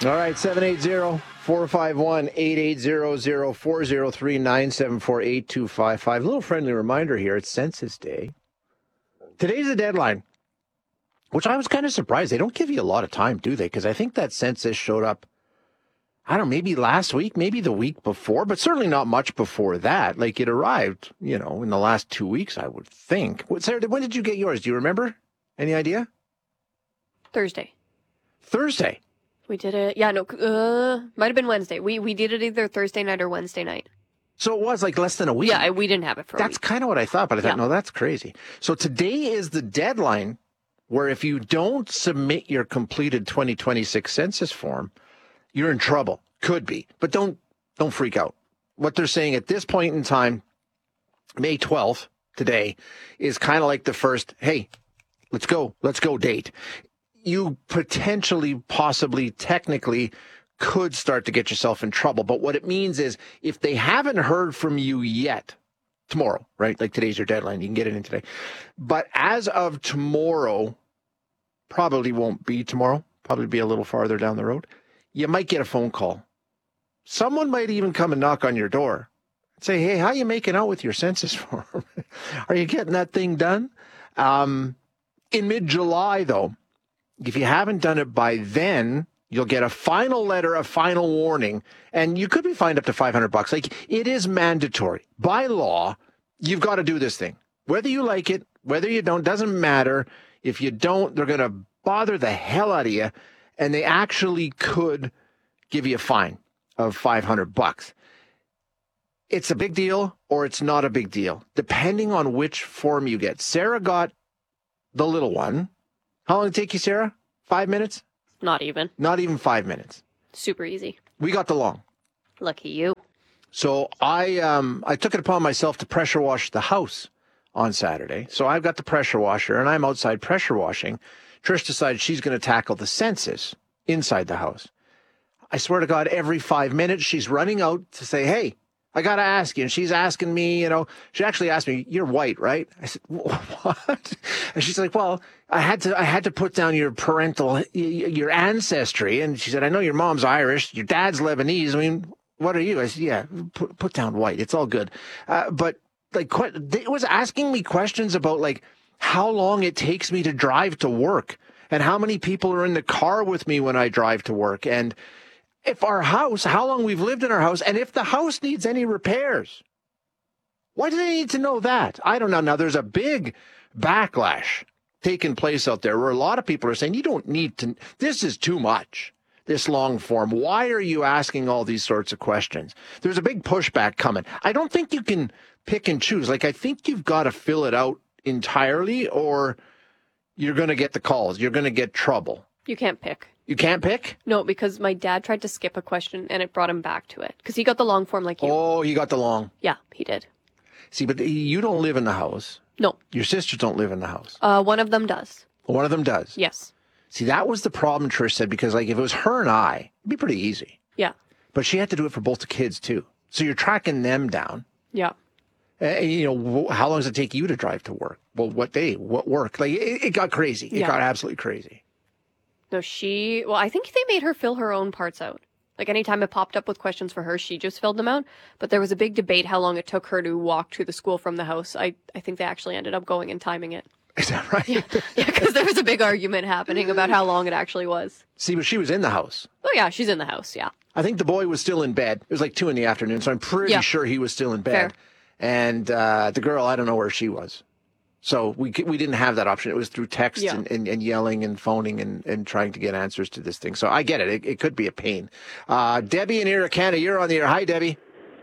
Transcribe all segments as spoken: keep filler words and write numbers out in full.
All right, seven eight zero, four five one, eight eight zero zero, four zero three, nine seven four, eight two five five. A little friendly reminder here, it's Census Day. Today's the deadline, which I was kind of surprised. They don't give you a lot of time, do they? Because I think that census showed up, I don't know, maybe last week, maybe the week before, but certainly not much before that. Like it arrived, you know, in the last two weeks, I would think. What, Sarah, when did you get yours? Do you remember? Any idea? Thursday. Thursday. We did it. Yeah, no, uh, might have been Wednesday. We we did it either Thursday night or Wednesday night. So it was like less than a week. Yeah, I, we didn't have it for a That's week. kind of what I thought, but I thought, Yeah. no, that's crazy. So today is the deadline where if you don't submit your completed twenty twenty-six census form, you're in trouble. Could be, but don't don't freak out. What they're saying at this point in time, May twelfth, today, is kind of like the first, hey, let's go, let's go date. You potentially, possibly, technically could start to get yourself in trouble. But what it means is if they haven't heard from you yet, tomorrow, right? Like today's your deadline. You can get it in today. But as of tomorrow, probably won't be tomorrow, probably be a little farther down the road. You might get a phone call. Someone might even come and knock on your door and say, hey, how you making out with your census form? Are you getting that thing done? Um, in mid-July, though, if you haven't done it by then, you'll get a final letter, a final warning, and you could be fined up to five hundred bucks. Like, it is mandatory. By law, you've got to do this thing. Whether you like it, whether you don't, doesn't matter. If you don't, they're going to bother the hell out of you, and they actually could give you a fine of five hundred bucks. It's a big deal or it's not a big deal, depending on which form you get. Sarah got the little one. How long did it take you, Sarah? Five minutes? Not even. Not even five minutes. Super easy. We got the long. Lucky you. So I um I took it upon myself to pressure wash the house on Saturday. So I've got the pressure washer and I'm outside pressure washing. Trish decided she's going to tackle the census inside the house. I swear to God, every five minutes she's running out to say, hey, I got to ask you. And she's asking me, you know, she actually asked me, you're white, right? I said, what? And she's like, well, I had to, I had to put down your parental, your ancestry. And she said, I know your mom's Irish, your dad's Lebanese. I mean, what are you? I said, yeah, put, put down white. It's all good. Uh, but like, it was asking me questions about like how long it takes me to drive to work and how many people are in the car with me when I drive to work. And if our house, how long we've lived in our house, and if the house needs any repairs. Why do they need to know that? I don't know. Now, there's a big backlash taking place out there where a lot of people are saying, you don't need to, this is too much, this long form. Why are you asking all these sorts of questions? There's a big pushback coming. I don't think you can pick and choose. Like, I think you've got to fill it out entirely or you're going to get the calls. You're going to get trouble. You can't pick. You can't pick? No, because my dad tried to skip a question and it brought him back to it. Because he got the long form like you. Oh, you got the long. Yeah, he did. See, but you don't live in the house. No. Your sisters don't live in the house. Uh, one of them does. One of them does? Yes. See, that was the problem, Trish said, because like if it was her and I, it'd be pretty easy. Yeah. But she had to do it for both the kids too. So you're tracking them down. Yeah. And, you know, how long does it take you to drive to work? Well, what day? What work? Like, it, it got crazy. It Yeah. got absolutely crazy. No, she, well, I think they made her fill her own parts out. Like anytime it popped up with questions for her, she just filled them out. But there was a big debate how long it took her to walk to the school from the house. I, I think they actually ended up going and timing it. Is that right? Yeah, because there was a big argument happening about how long it actually was. See, but she was in the house. Oh, yeah, she's in the house, yeah. I think the boy was still in bed. It was like two in the afternoon, so I'm pretty Yeah. sure he was still in bed. Fair. And uh, the girl, I don't know where she was. So we we didn't have that option. It was through text Yeah. and, and, and yelling and phoning and, and trying to get answers to this thing. So I get it. It, it could be a pain. Uh, Debbie in Irricana, you're on the air. Hi, Debbie.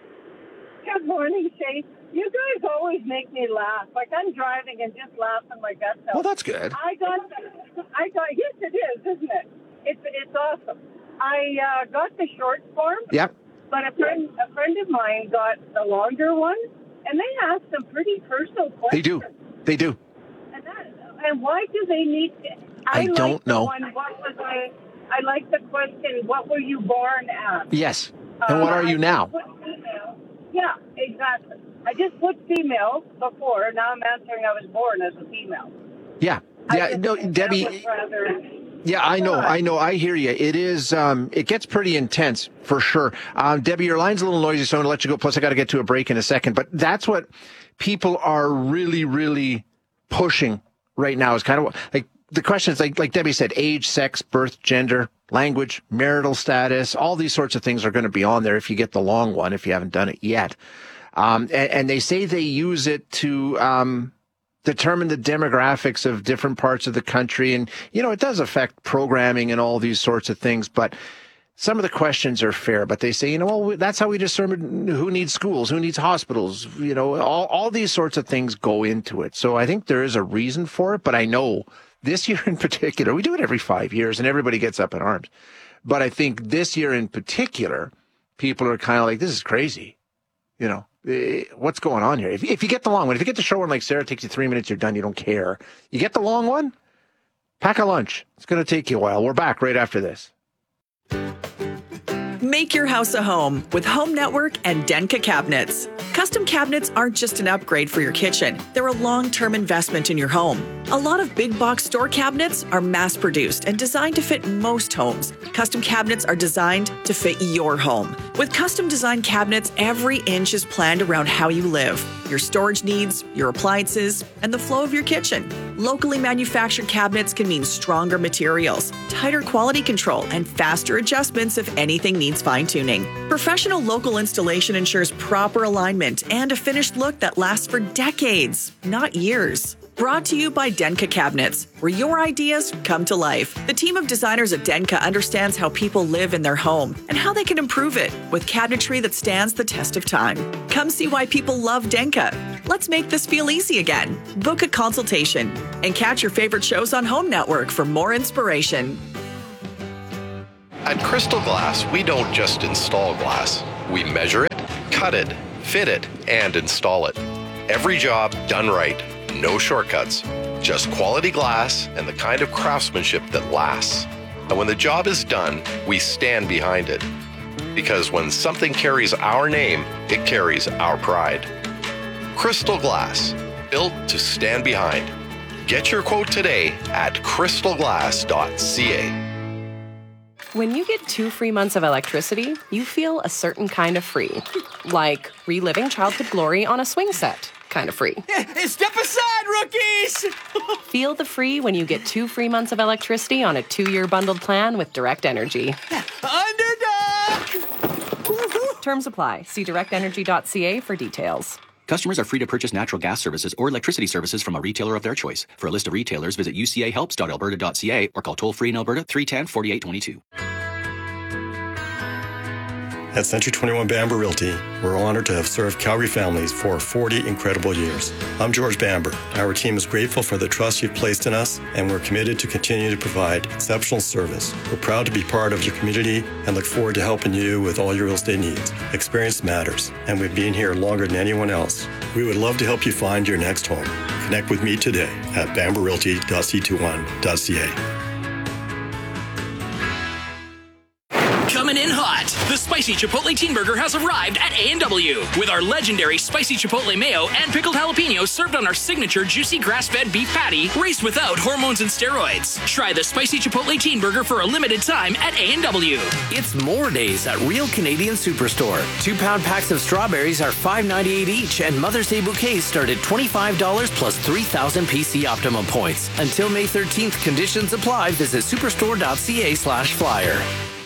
Good morning, Shay. You guys always make me laugh. Like I'm driving and just laughing my guts out. Well, that's good. I got, I got. Yes, it is, isn't it? It's it's awesome. I uh, got the short form. Yep. But a friend a friend of mine got the longer one, and they asked some pretty personal questions. They do. They do. And, that, and why do they need to? I, I don't like the know. One, what was I? I like the question. What were you born as? Yes. And what Uh, are you I now? just put female. Yeah, exactly. I just put female before. Now I'm answering I was born as a female. Yeah. I Yeah. just No, think that Debbie. was rather- Yeah, I know. I know. I hear you. It is, um, it gets pretty intense for sure. Um, Debbie, your line's a little noisy, so I'm going to let you go. Plus, I got to get to a break in a second. But that's what people are really, really pushing right now is kind of like the questions, like, like Debbie said, age, sex, birth, gender, language, marital status, all these sorts of things are going to be on there if you get the long one, if you haven't done it yet. Um, and, and they say they use it to, um, determine the demographics of different parts of the country. And, you know, it does affect programming and all these sorts of things, but some of the questions are fair. But they say, you know, well, that's how we determine who needs schools, who needs hospitals, you know, all, all these sorts of things go into it. So I think there is a reason for it, but I know this year in particular, we do it every five years and everybody gets up in arms. But I think this year in particular, people are kind of like, this is crazy, you know. What's going on here? If, if you get the long one, if you get the short one like Sarah, it takes you three minutes, you're done, you don't care. You get the long one, pack a lunch. It's going to take you a while. We're back right after this. Make your house a home with Home Network and Denka cabinets. Custom cabinets aren't just an upgrade for your kitchen. They're a long-term investment in your home. A lot of big box store cabinets are mass-produced and designed to fit most homes. Custom cabinets are designed to fit your home. With custom designed cabinets, every inch is planned around how you live, your storage needs, your appliances, and the flow of your kitchen. Locally manufactured cabinets can mean stronger materials, tighter quality control, and faster adjustments if anything needs fine-tuning. Professional local installation ensures proper alignment and a finished look that lasts for decades, not years. Brought to you by Denka Cabinets, where your ideas come to life. The team of designers at Denka understands how people live in their home and how they can improve it with cabinetry that stands the test of time. Come see why people love Denka. Let's make this feel easy again. Book a consultation and catch your favorite shows on Home Network for more inspiration. At Crystal Glass, we don't just install glass. We measure it, cut it, fit it, and install it. Every job done right. No shortcuts, just quality glass and the kind of craftsmanship that lasts. And when the job is done, we stand behind it. Because when something carries our name, it carries our pride. Crystal Glass, built to stand behind. Get your quote today at crystal glass dot c a. When you get two free months of electricity, you feel a certain kind of free. Like reliving childhood glory on a swing set. Kind of free. Step aside, rookies! Feel the free when you get two free months of electricity on a two-year bundled plan with Direct Energy. Underdog! Terms apply. See direct energy dot c a for details. Customers are free to purchase natural gas services or electricity services from a retailer of their choice. For a list of retailers, visit u c a helps dot alberta dot c a or call toll-free in Alberta three one zero, four eight two two. At Century twenty-one Bamber Realty, we're honored to have served Calgary families for forty incredible years. I'm George Bamber. Our team is grateful for the trust you've placed in us, and we're committed to continue to provide exceptional service. We're proud to be part of your community and look forward to helping you with all your real estate needs. Experience matters, and we've been here longer than anyone else. We would love to help you find your next home. Connect with me today at bamber realty dot c twenty-one dot c a. Coming in hot, the Spicy Chipotle Teen Burger has arrived at A and W with our legendary Spicy Chipotle Mayo and pickled jalapenos served on our signature juicy grass-fed beef patty raised without hormones and steroids. Try the Spicy Chipotle Teen Burger for a limited time at A and W. It's more days at Real Canadian Superstore. Two-pound packs of strawberries are five ninety-eight each, and Mother's Day bouquets start at twenty-five dollars plus three thousand P C Optimum points. Until May thirteenth, conditions apply. Visit superstore dot c a slash flyer.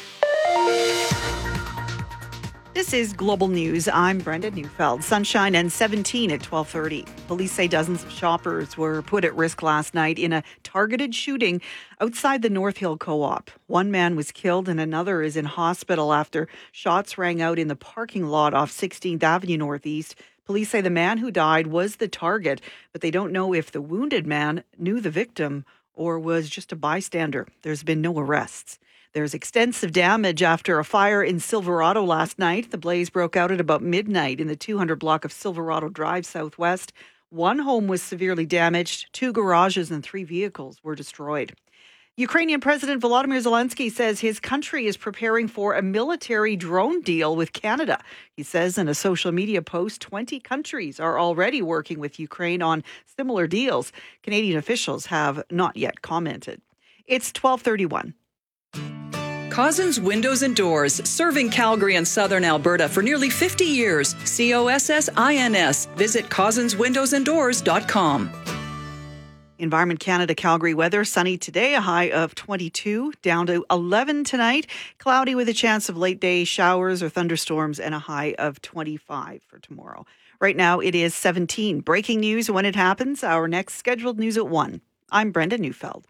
This is Global News. I'm Brenda Neufeld. Sunshine and seventeen at twelve thirty. Police say dozens of shoppers were put at risk last night in a targeted shooting outside the North Hill Co-op. One man was killed and another is in hospital after shots rang out in the parking lot off sixteenth Avenue Northeast. Police say the man who died was the target, but they don't know if the wounded man knew the victim or was just a bystander. There's been no arrests. There's extensive damage after a fire in Silverado last night. The blaze broke out at about midnight in the two hundred block of Silverado Drive Southwest. One home was severely damaged. Two garages and three vehicles were destroyed. Ukrainian President Volodymyr Zelensky says his country is preparing for a military drone deal with Canada. He says in a social media post, twenty countries are already working with Ukraine on similar deals. Canadian officials have not yet commented. It's twelve thirty-one. Cozzens Windows and Doors, serving Calgary and southern Alberta for nearly fifty years. C O S S I N S. Visit cozzens windows and doors dot com. Environment Canada Calgary weather, sunny today, a high of twenty-two, down to eleven tonight. Cloudy with a chance of late day showers or thunderstorms, and a high of twenty-five for tomorrow. Right now it is seventeen. Breaking news when it happens. Our next scheduled news at one. I'm Brenda Neufeld.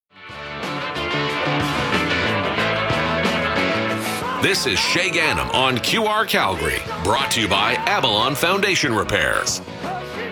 This is Shay Gannam on Q R Calgary, brought to you by Avalon Foundation Repairs.